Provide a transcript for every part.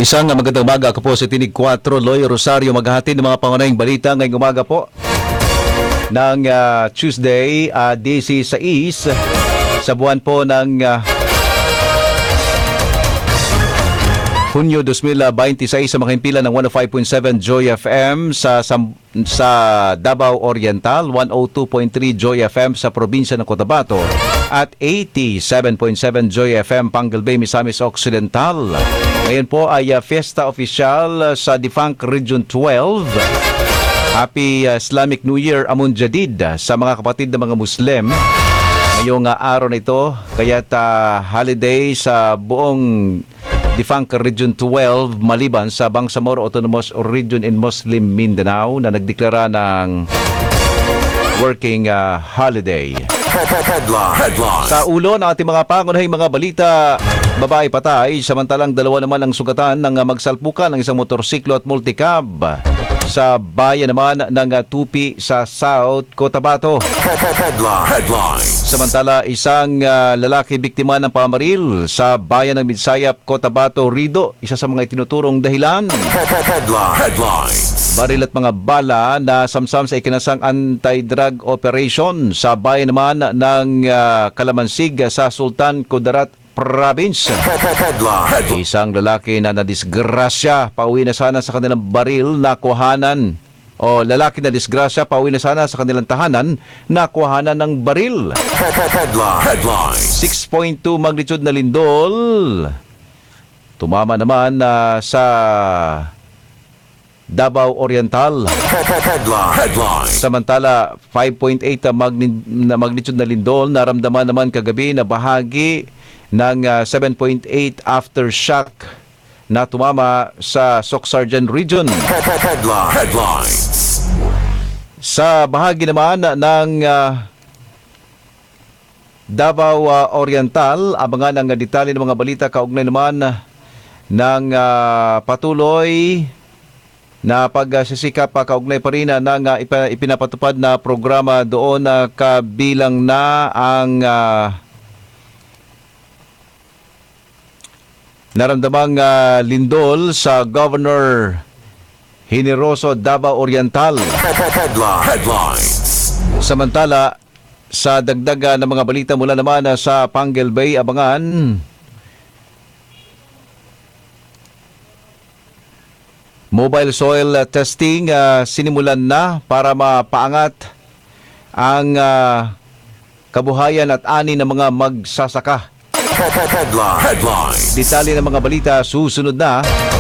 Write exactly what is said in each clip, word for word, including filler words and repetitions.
Isang magandang umaga. Ako po si Tinig four, Loy Rosario, maghahatid ng mga pangunahing balita ngayong umaga po ng uh, Tuesday, uh, sixteen sa buwan po ng uh, Hunyo twenty twenty-six sa makimpila ng one oh five point seven Joy F M sa, sa, sa Davao Oriental, one oh two point three Joy F M sa probinsya ng Cotabato at eighty-seven point seven Joy F M Pangal Bay, Misamis Occidental. Ngayon po ay uh, Fiesta Official sa Defunct Region twelve. Happy uh, Islamic New Year Amun Jadid sa mga kapatid ng mga Muslim ngayong uh, araw na ito. Kaya't uh, holiday sa buong Defunct Region twelve maliban sa Bangsamoro Autonomous Region in Muslim Mindanao na nagdeklara ng working uh, holiday. Headline. Headline. Sa ulo ng ating mga pangunahing mga balita, babae patay, samantalang dalawa naman ang sugatan ng magsalpukan ng isang motorsiklo at multicab sa bayan naman ng Tupi sa South Cotabato. Headline. Headline. Samantala, isang uh, lalaki biktima ng pamaril sa bayan ng Midsayap, Cotabato, Rido, isa sa mga itinuturong dahilan. Headline. Headline. Baril at mga bala na samsam sa ikinasang anti-drug operation sa bayan naman ng uh, Kalamansig sa Sultan Kudarat Province. Headline. Isang lalaki na nadisgrasya, pauwi na sana sa kanilang baril na kuhanan. O lalaki na disgrasya, pauwi na sana sa kanilang tahanan na kuhanan ng baril. Headline. Headline. six point two magnitude na lindol. Tumama naman uh, sa Davao Oriental. Headline. Headline. Samantala, five point eight na, magni- na magnitude na lindol naramdaman naman kagabi na bahagi ng uh, seven point eight aftershock na tumama sa Socsargen Region. Headline. Headline. Sa bahagi naman ng uh, Davao uh, Oriental, abangan ang detalye ng mga balita kaugnay naman ng uh, patuloy na pagsisikap uh, kaugnay pa rin ng uh, ipinapatupad na programa doon na uh, kabilang na ang uh, naramdamang uh, lindol sa Governor Generoso, Davao Oriental. Headline. Headline. Samantala, sa dagdaga ng mga balita mula naman uh, sa Pangal Bay, abangan mobile soil uh, testing uh, sinimulan na para mapaangat ang uh, kabuhayan at ani ng mga magsasaka. Headline. Headline. Detalye ng mga balita susunod na.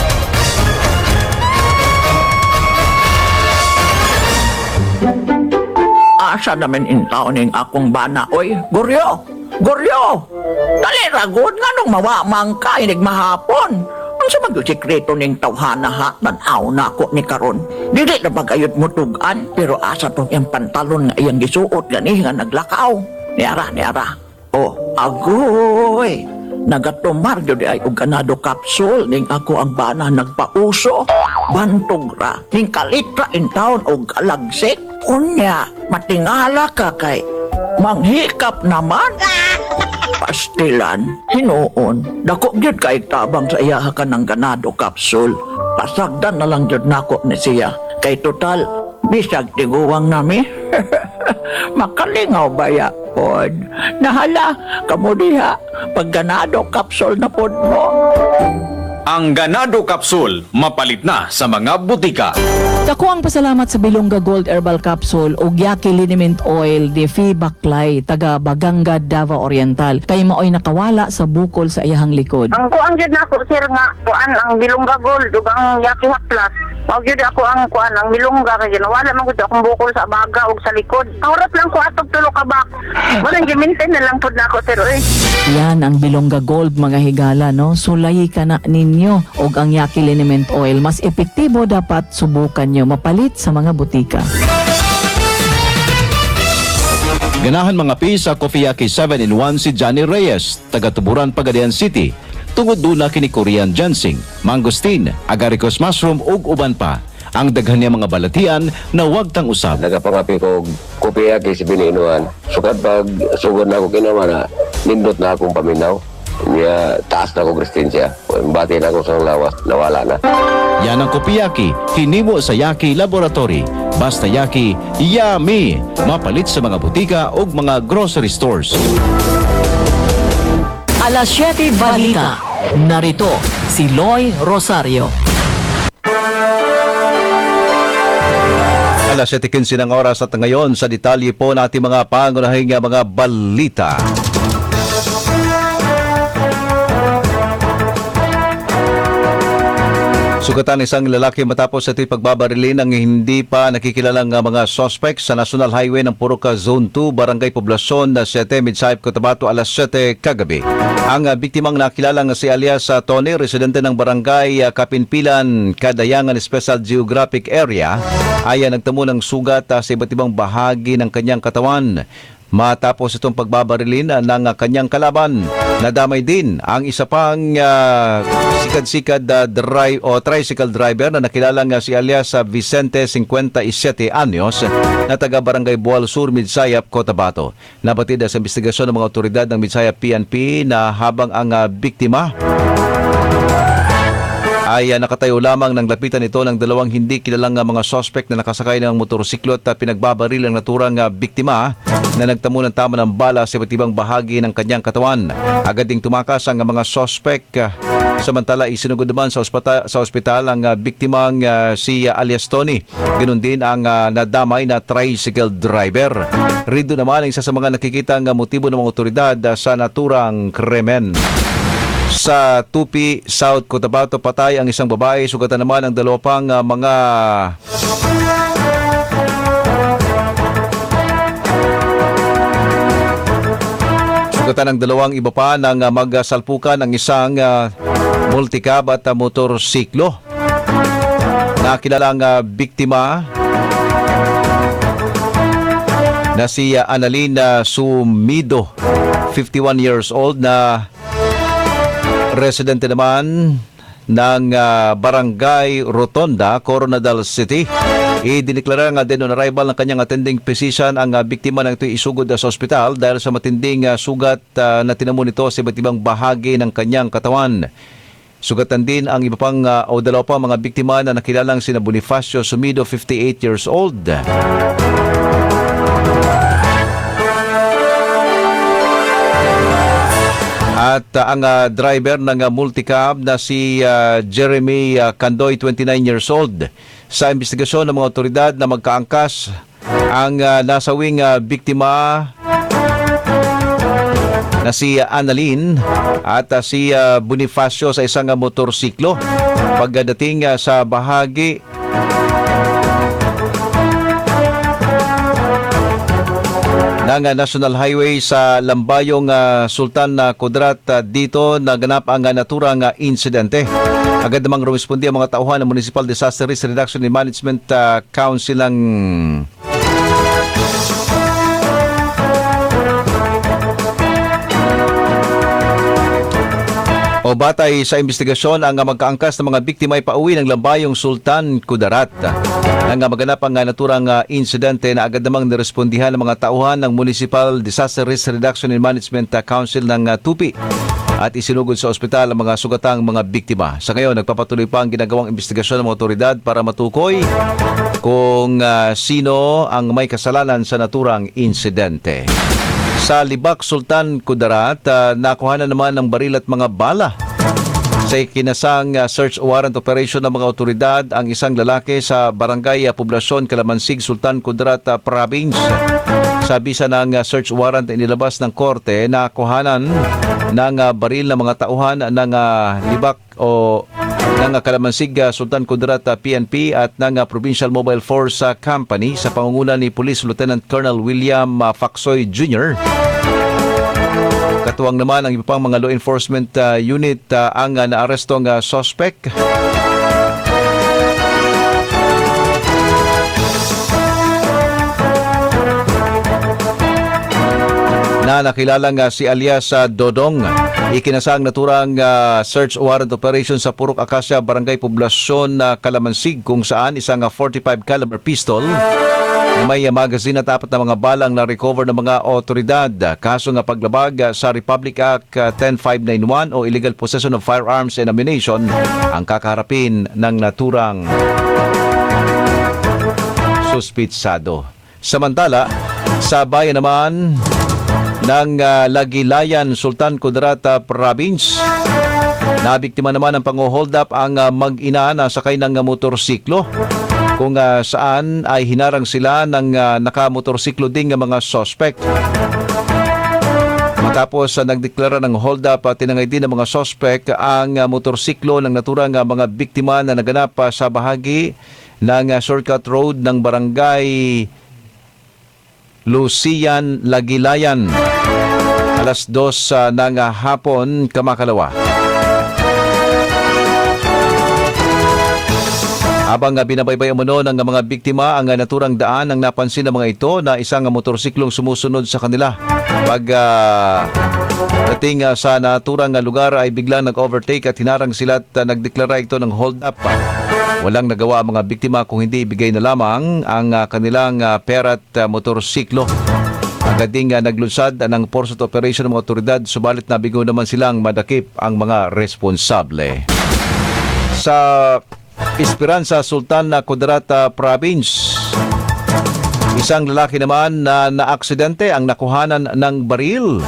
Asa naman intaw ning akong bana, oy, Goryo! Goryo! Dali ragod nga nung mawamang ka inig mahapon. Ang sa mag-sikreto ning tawhana ha, tanaw na ako ni karon. Dili na bagayot mo tugan, pero asa tong iyang pantalon nga iyang gisuot gani nga naglakaw. Niara, niara. Oh, agoy! Nagatumar yun ay og ganado capsule ning ako ang bana nagpauso. Bantog ra, ning kalitra in town og alagsik. Unya, matingala ka kay manghikap naman. Pastilan, hinuon. Dako gyud kay tabang sa iyaha ka ng ganado capsule. Pasagdan na lang gyud nako ni siya. Kay total, bisag tiguwang nami. Makalingaw baya pod. Nahala, kamo diha, pag ganado capsule na pod mo. Ang Ganado Capsule, mapalit na sa mga butika. Dako ang pasalamat sa Bilongga Gold Herbal Capsule ug Yaki Liniment Oil de Fi Baklay taga Baganga, Davao Oriental kay maoy nakawala sa bukol sa iyahang likod. Ang kuan gyud nako sir nga kuan ang Bilongga Gold ug ang Yaki Haplas. Mao gyud ako ang kuan ang Bilongga kay wala man gud akong bukol sa baga ug sa likod. Awrat lang ko atog tulo ka bak. Wala gi-maintain na lang pud nako sir oy. Yan ang Bilongga Gold mga higala no. Sulayi ka na ninyo og ang Yaki Liniment Oil mas epektibo dapat subukan nyo mapalit sa mga butika. Ganahan mga pi sa Coffee Yaki seven in one si Johnny Reyes, taga Tuburan, Pagadian City. Tungod dula kini Korean ginseng, mangosteen, agaricus mushroom ug uban pa. Ang daghan niya mga balatian na wag tang usab. Nagapangapi ko Coffee Yaki si Bininuan. Sukad pag sugod na ako kinawa na nindot na akong paminaw. niya taas na ko Kristensya. Bati na ko sa lawas, nawala na. Yan ang Kopiyaki, hinimo sa Yaki Laboratory. Basta Yaki, yummy! Mapalit sa mga butika o mga grocery stores. Alas siyete Balita. Narito si Loy Rosario. Alas siyete quince ng oras at ngayon sa detalye po natin mga pangunahing mga balita. Sugatan isang lalaki matapos ito'y pagbabarilin ng hindi pa nakikilalang mga suspect sa National Highway ng Puruca Zone two, Barangay Poblasyon na seven, Midsayap, Cotabato, alas siyete kagabi. Ang uh, biktimang nakilala nga si alias uh, Tony, residente ng Barangay uh, Kapinpilan, Kadayangan Special Geographic Area, ay uh, nagtamo ng sugat uh, sa iba't ibang bahagi ng kanyang katawan. Matapos itong pagbabarilin ng kanyang kalaban, nadamay din ang isa pang uh, sikad-sikad uh, drive, o tricycle driver na nakilala nga si alias uh, Vicente, fifty-seven anyos, na taga Barangay Boal Sur, Midsayap, Cotabato. Nabatid sa investigasyon ng mga otoridad ng Midsayap P N P na habang ang uh, biktima ay uh, nakatayo lamang ng lapitan ito ng dalawang hindi kilalang uh, mga suspect na nakasakay ng motorsiklo at uh, pinagbabaril ang naturang uh, biktima na nagtamo ng tama ng bala sa iba't ibang bahagi ng kanyang katawan. Agad ding tumakas ang uh, mga suspect. Uh, samantala isinugod naman sa, ospita- sa ospital ang uh, biktimang uh, si uh, alias Tony. Ganun din ang uh, nadamay na tricycle driver. Rido naman ang isa sa mga nakikitang uh, motibo ng mga otoridad uh, sa naturang krimen. Sa Tupi, South Cotabato, patay ang isang babae. Sugatan naman ang dalawa pang uh, mga sugatan ng dalawang iba pa nang uh, magsalpukan ng isang uh, multicab at uh, motorsiklo. Nakilalang uh, biktima na si uh, Annalyn Sumido, fifty-one years old, na residente naman ng uh, Barangay Rotonda, Coronadal City. Idineklara nga din on arrival ng kanyang attending physician ang uh, biktima ng ito'y isugod uh, sa ospital dahil sa matinding uh, sugat uh, na tinamo nito sa iba't ibang bahagi ng kanyang katawan. Sugatan din ang iba pang uh, o dalawa pa mga biktima na nakilalang sina Bonifacio Sumido, fifty-eight years old. At uh, ang uh, driver ng uh, multicab na si uh, Jeremy uh, Candoy, twenty-nine years old. Sa investigasyon ng mga otoridad na magkaangkas ang uh, nasawing uh, biktima na si uh, Annalyn at uh, si uh, Bonifacio sa isang uh, motorsiklo. Pagdating uh, sa bahagi ng uh, National Highway sa Lambayong uh, Sultan uh, Kudrat, uh, dito naganap ang uh, naturang uh, insidente. Agad namang rumispondi ang mga tauhan ng Municipal Disaster Risk Reduction and Management uh, Council ng o batay sa investigasyon, ang magkaangkas ng mga biktima ay pauwi ng Lambayong Sultan Kudarat. Nang maganap ang naturang insidente na agad namang nirespondihan ng mga tauhan ng Municipal Disaster Risk Reduction and Management Council ng Tupi at isinugod sa ospital ang mga sugatang mga biktima. Sa ngayon, nagpapatuloy pa ang ginagawang investigasyon ng mga otoridad para matukoy kung uh, sino ang may kasalanan sa naturang insidente. Sa Libak, Sultan Kudarat, uh, nakuha na naman ng baril at mga bala. Sa ikinasang uh, search warrant operation ng mga otoridad ang isang lalaki sa Barangay uh, Poblasyon, Calamansig, Sultan Kudarat uh, Province. Sa bisa ng uh, search warrant na inilabas ng korte, nakuhanan ng uh, baril ng mga tauhan ng uh, Libak o ng uh, Calamansig, uh, Sultan Kudarat uh, P N P at ng uh, Provincial Mobile Force uh, Company sa pangunguna ni Police Lieutenant Colonel William uh, Facsoy Junior Katuwang naman ang iba pang mga law enforcement uh, unit uh, ang uh, naarestong uh, suspect. Na nakilalang uh, si alias uh, Dodong. Ikinasang naturang uh, search warrant operation sa Purok Acacia, Barangay Poblasyon, uh, Calamansig, kung saan isang uh, forty-five caliber pistol, May magazine at apat na mga balang na recover ng mga otoridad. Kaso nga paglabag sa Republic Act ten five ninety-one o illegal possession of firearms and ammunition ang kakaharapin ng naturang suspitsado. Samantala, sa bayan naman ng uh, Lagilayan, Sultan Kudarat Province, nabiktima naman ng pang-hold up ang uh, mag-ina na sakay ng uh, motorsiklo, kung uh, saan ay hinarang sila ng uh, nakamotorsiklo ding mga suspect. Matapos uh, nagdeklara ng hold up, uh, tinangay din ng mga suspect ang uh, motorsiklo ng naturang uh, mga biktima na naganap uh, sa bahagi ng uh, shortcut road ng barangay Lucian, Lagilayan. Alas dos uh, ng uh, hapon, kamakalawa. Habang uh, binabaybay umano ng mga biktima ang uh, naturang daan, ang napansin ng mga ito na isang uh, motorsiklong sumusunod sa kanila. Pag uh, dating uh, sa naturang uh, lugar ay biglang nag-overtake at hinarang sila at uh, nagdeklara ito ng hold up. Walang nagawa ang mga biktima kung hindi ibigay na lamang ang uh, kanilang uh, pera at uh, motorsiklo. Agad ding uh, naglunsad uh, ng pursuit operation ng mga otoridad, subalit nabigo naman silang madakip ang mga responsable. Sa Esperanza, Sultan Kudarat Province, isang lalaki naman na naaksidente ang nakuhanan ng baril.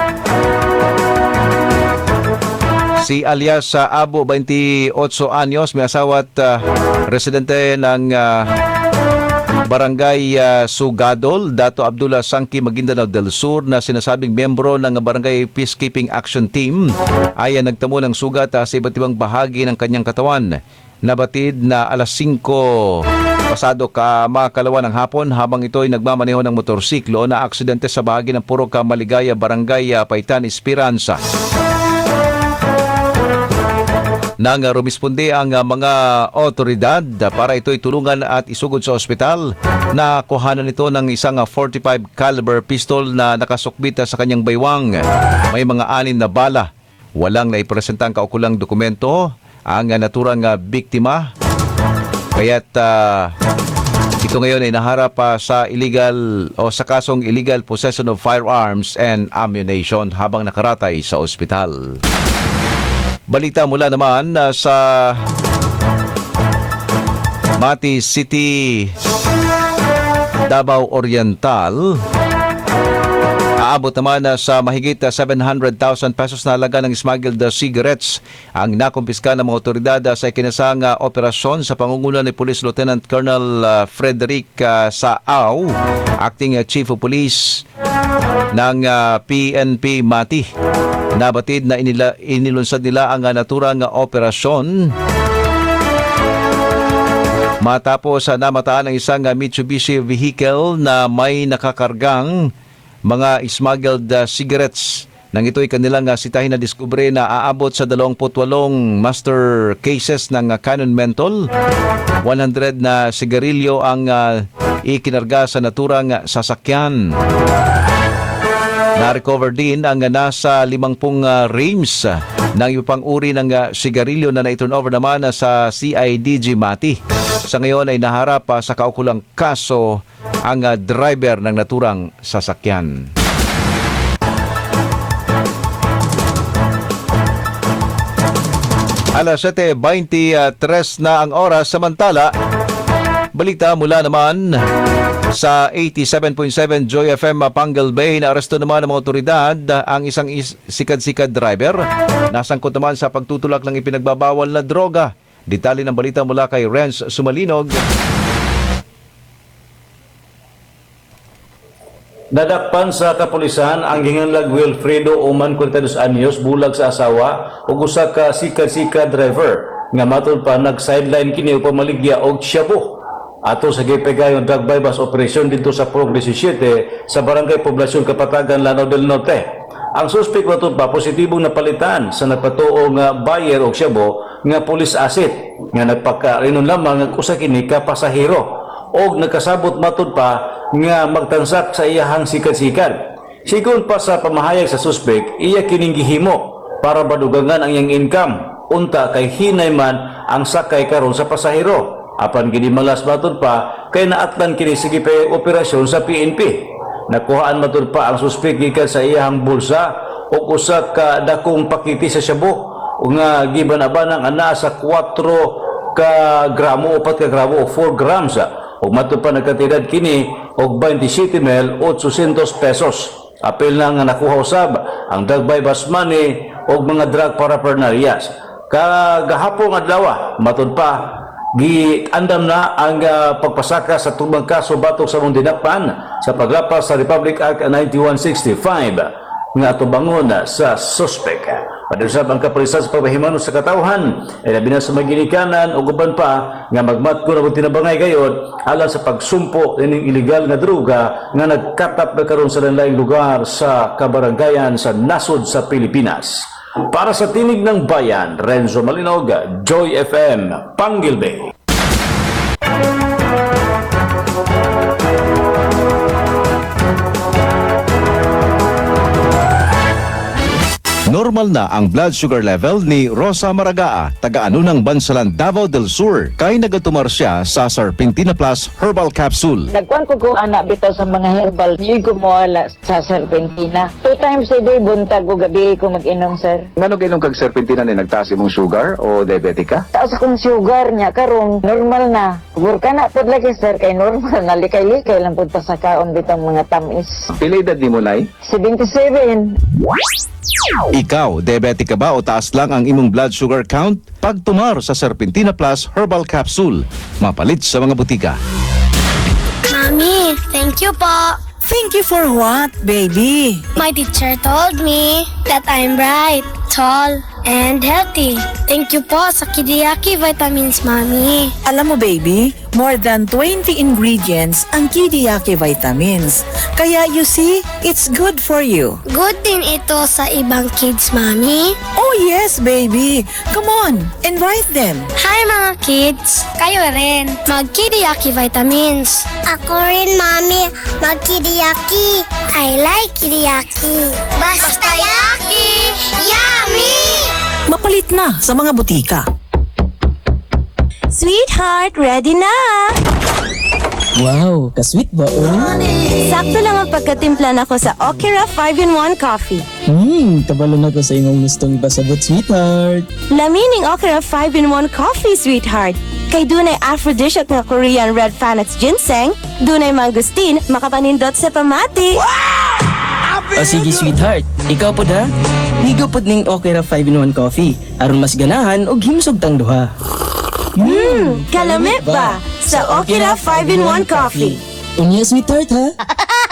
Si alias uh, Abu, twenty-eight anyos, may asawa at uh, residente ng uh, Barangay uh, Sugadol, Dato Abdullah Sangki, Maguindanao del Sur, na sinasabing miyembro ng Barangay Peacekeeping Action Team ay uh, nagtamo ng sugat uh, sa iba't ibang bahagi ng kanyang katawan. Nabatid na alas singko pasado ka makalawa ng hapon habang ito ay nagmamaneho ng motorsiklo na aksidente sa bahagi ng Purok Maligaya, Barangay uh, Paitan, Esperanza. Nang rumisponde ang uh, mga otoridad uh, para ito'y tulungan at isugod sa ospital, na kuhanan nito ng isang uh, forty-five caliber pistol na nakasukbit uh, sa kanyang baywang. May mga anim na bala. Walang naipresentang kaukulang dokumento ang uh, naturang uh, biktima. Kaya't uh, ito ngayon ay naharap uh, sa illegal o sa kasong illegal possession of firearms and ammunition habang nakaratay sa ospital. Balita mula naman uh, sa Mati City, Davao Oriental. Aabot naman uh, sa mahigit uh, seven hundred thousand pesos na halaga ng smuggled uh, cigarettes ang nakumpiska ng mga otoridad uh, sa ikinasang uh, operasyon sa pangunguna ni Police Lieutenant Colonel uh, Frederick uh, Saau, Acting uh, Chief of Police ng uh, P N P Mati. Nabatid na inila, inilunsad nila ang uh, naturang uh, operasyon matapos uh, namataan ang isang uh, Mitsubishi vehicle na may nakakargang mga smuggled uh, cigarettes. Nang ito'y kanilang uh, sitahin na diskubre na aabot sa twenty-eight master cases ng uh, Canon Menthol. one hundred na sigarilyo ang uh, ikinarga sa naturang uh, sasakyan. Na-recover din ang uh, nasa fifty uh, rims uh, ng ibang uri ng uh, sigarilyo na na-turnover naman uh, sa C I D G Mati. Sa ngayon ay naharap uh, sa kaukulang kaso ang uh, driver ng naturang sasakyan. Alas seven twenty-three na ang oras. Samantala, balita mula naman sa eighty-seven point seven Joy F M Pangal Bay, na aresto naman ng mga otoridad ang isang is- sikad-sikad driver. Nasangkot naman sa pagtutulak ng ipinagbabawal na droga. Detalye ng balita mula kay Renz Sumalinog. Nadakpan sa kapulisan ang ginganlag Wilfredo Oman, forty-two anyos, bulag sa asawa ug usa ka sikad-sikad driver nga matod pa nag-sideline kini upang maligya og shabu ato sa gipegayon drug bypass operation dito sa Purok seventeen sa Barangay Poblasyon Kapatagan, Lanao del Norte. Ang suspect matod pa positibong napalitan sa nagpatuo nga buyer og shabu nga police asset nga nagpakarinon lamang ang usa kini ka pasahero og nagkasabot matod pa nga magtansak sa iyahang sikad-sikad. Sigon pa sa pamahayag sa suspect, iya kining gihimo para badugangan ang iyang income, unta kay hinay man ang sakay karon sa pasahero. Apan gini malas matud pa kay naatlan kini sige pa operasyon sa P N P. Nakuhaan matud pa ang suspek gikan sa iyang bulsa o usa ka dakong pakiti sa shabu o nga giban abanang ana sa kwatro ka gramo upat ka gramo o four grams o matud pa nagkatidad kini og twenty-seven mil eight hundred pesos. Apil na nga nakuha usab ang dagbay basmani o mga drug paraphernalias. Kagahapon adlaw matud pa giandam na ang uh, pagpasaka sa tubang kaso batok sa mong dinakpan sa paglapas sa Republic Act ninety-one sixty-five nga tubangon sa suspek. Padusab ang kapulisan sa pagpahimano sa katawhan ay labi na sa maginikanan o guban pa nga magmatko na kung tinabangay gayod alang sa pagsumpo ng illegal nga droga nga nagkatap na karon sa lain lugar sa kabaranggayan sa nasod sa Pilipinas. Para sa Tinig ng Bayan, Renzo Malinog, Joy F M, Pangilbe. Normal na ang blood sugar level ni Rosa Maragaa, taga-ano ng Bansalan, Davao del Sur, kay nagatumar siya sa Serpentina Plus Herbal Capsule. Nagkuhan ko kung anak bitaw sa mga herbal. Hindi ko mawala sa Serpentina. Two times a day, buntag ko gabi ko mag-inom, sir. Ngano gayong kag Serpentina ni nagtaas imong sugar o diabetic ka? Taas akong sugar niya, karong normal na. Huwag ka na po lagi, sir, kay normal na. Likay-likay lang po sa kaon bitang mga tamis. Pila edad nimo nay? seventy-seven. Ikaw, diabetic ka ba o taas lang ang imong blood sugar count? Pagtumar sa Serpentina Plus Herbal Capsule, mapalit sa mga butika. Mommy, thank you po. Thank you for what, baby? My teacher told me that I'm bright, tall, and healthy. Thank you po sa Kidiyaki Vitamins, Mommy. Alam mo, baby, more than twenty ingredients ang Kidiyaki Vitamins. Kaya you see, it's good for you. Good din ito sa ibang kids, Mommy. Oh yes, baby. Come on, invite them. Hi mga kids! Kayo rin, mag-Kidiyaki Vitamins. Ako rin, Mommy, mag-Kidiyaki. I like Kidiyaki. Basta yaki! Yummy! Mapalit na sa mga butika. Sweetheart, ready na! Wow, ka-sweet ba, oh? Sakto lang ang pagkatimpla na ko sa Okira five in one coffee. Hmm, kabalo na ko sa imong gustong ibasabot, sweetheart. Lamining Okira five in one coffee, sweetheart. Kay dunay aphrodisiac nga Korean red Fanax ginseng, dunay mangustin, makapanindot sa pamati. O sige, sweetheart. Ikaw po da? Higo po ning Okira five in one coffee. Aron mas ganahan og himsog tang duha. Hmm, kalamit ba? Sa Okira five in one coffee. Unya, sweetheart, ha?